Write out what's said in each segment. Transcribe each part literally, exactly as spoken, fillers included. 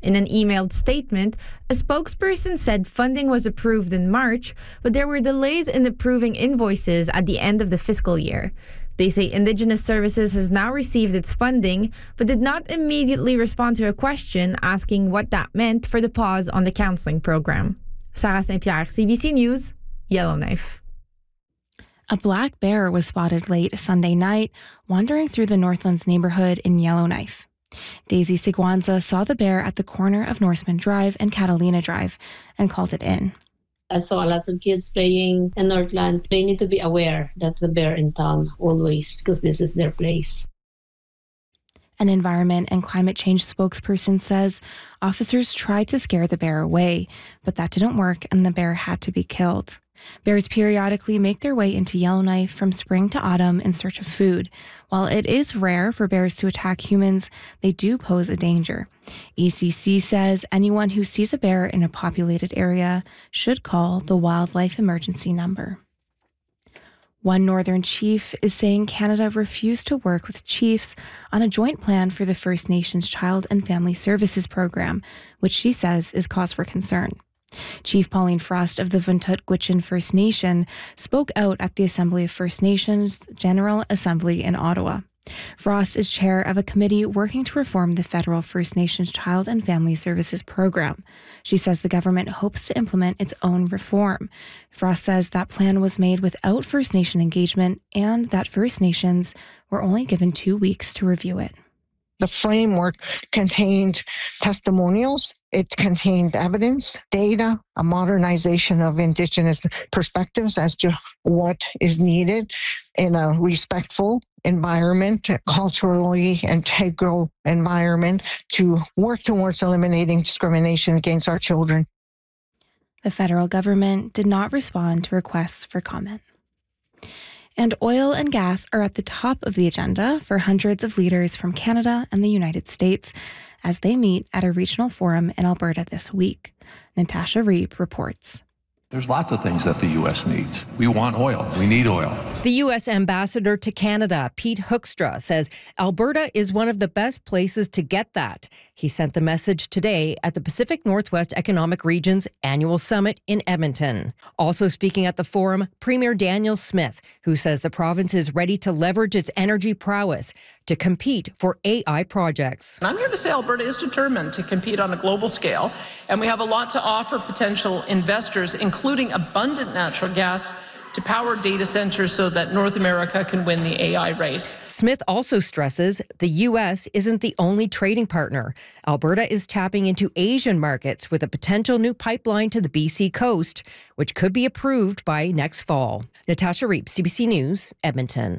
In an emailed statement, a spokesperson said funding was approved in March, but there were delays in approving invoices at the end of the fiscal year. They say Indigenous Services has now received its funding, but did not immediately respond to a question asking what that meant for the pause on the counseling program. Sarah Saint-Pierre, C B C News, Yellowknife. A black bear was spotted late Sunday night, wandering through the Northlands neighborhood in Yellowknife. Daisy Sigwanza saw the bear at the corner of Norseman Drive and Catalina Drive and called it in. I saw lots of kids playing in Northlands. They need to be aware that the bear in town always, because this is their place. An environment and climate change spokesperson says officers tried to scare the bear away, but that didn't work and the bear had to be killed. Bears periodically make their way into Yellowknife from spring to autumn in search of food. While it is rare for bears to attack humans, they do pose a danger. E C C says anyone who sees a bear in a populated area should call the Wildlife Emergency Number. One Northern chief is saying Canada refused to work with chiefs on a joint plan for the First Nations Child and Family Services Program, which she says is cause for concern. Chief Pauline Frost of the Vuntut Gwitchin First Nation spoke out at the Assembly of First Nations General Assembly in Ottawa. Frost is chair of a committee working to reform the federal First Nations Child and Family Services Program. She says the government hopes to implement its own reform. Frost says that plan was made without First Nation engagement and that First Nations were only given two weeks to review it. The framework contained testimonials, it contained evidence, data, a modernization of Indigenous perspectives as to what is needed in a respectful environment, a culturally integral environment to work towards eliminating discrimination against our children. The federal government did not respond to requests for comment. And oil and gas are at the top of the agenda for hundreds of leaders from Canada and the United States as they meet at a regional forum in Alberta this week. Natasha Reeb reports. There's lots of things that the U S needs. We want oil. We need oil. The U S ambassador to Canada, Pete Hoekstra, says Alberta is one of the best places to get that. He sent the message today at the Pacific Northwest Economic Region's annual summit in Edmonton. Also speaking at the forum, Premier Daniel Smith, who says the province is ready to leverage its energy prowess to compete for A I projects. I'm here to say Alberta is determined to compete on a global scale, and we have a lot to offer potential investors, including abundant natural gas to power data centers so that North America can win the A I race. Smith also stresses the U S isn't the only trading partner. Alberta is tapping into Asian markets with a potential new pipeline to the B C coast, which could be approved by next fall. Natasha Reeb, C B C News, Edmonton.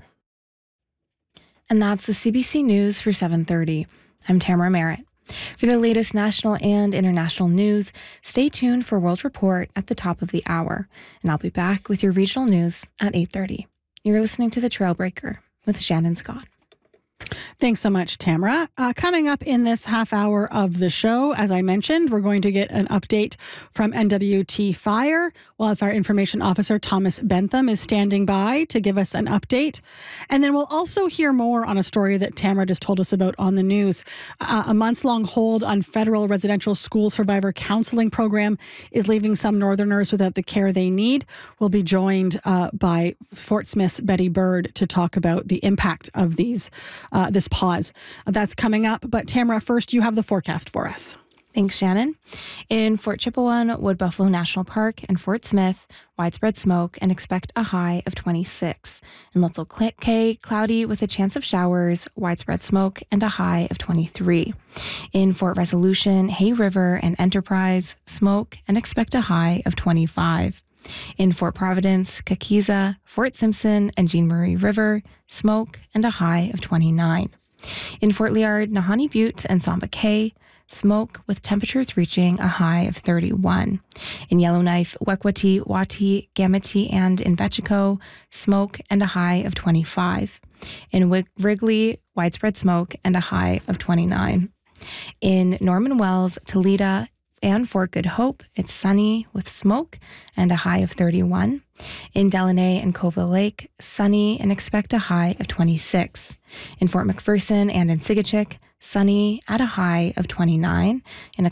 And that's the C B C News for seven thirty. I'm Tamara Merritt. For the latest national and international news, stay tuned for World Report at the top of the hour. And I'll be back with your regional news at eight thirty. You're listening to The Trailbreaker with Shannon Scott. Thanks so much, Tamara. Uh, coming up in this half hour of the show, as I mentioned, we're going to get an update from N W T Fire. Wildfire Information Officer Thomas Bentham is standing by to give us an update. And then we'll also hear more on a story that Tamara just told us about on the news. Uh, a months-long hold on federal residential school survivor counseling program is leaving some Northerners without the care they need. We'll be joined uh, by Fort Smith's Betty Bird to talk about the impact of these Uh, this pause. Uh, that's coming up. But Tamara, first, you have the forecast for us. Thanks, Shannon. In Fort Chipewyan, Wood Buffalo National Park, and Fort Smith, widespread smoke and expect a high of twenty-six. In Little Kay, cloudy with a chance of showers, widespread smoke, and a high of twenty-three. In Fort Resolution, Hay River, and Enterprise, smoke and expect a high of twenty-five. In Fort Providence, Kakiza, Fort Simpson, and Jean Marie River, smoke and a high of twenty-nine. In Fort Liard, Nahanni Butte, and Samba Cay, smoke with temperatures reaching a high of thirty-one. In Yellowknife, Wekwati, Wati, Gamity, and in Betchico, smoke and a high of twenty-five. In Wig- Wrigley, widespread smoke and a high of twenty-nine. In Norman Wells, Toledo, and Fort Good Hope, it's sunny with smoke and a high of thirty-one. In Delaney and Coville Lake, sunny and expect a high of twenty-six. In Fort McPherson and in Sigachik, sunny at a high of twenty-nine. In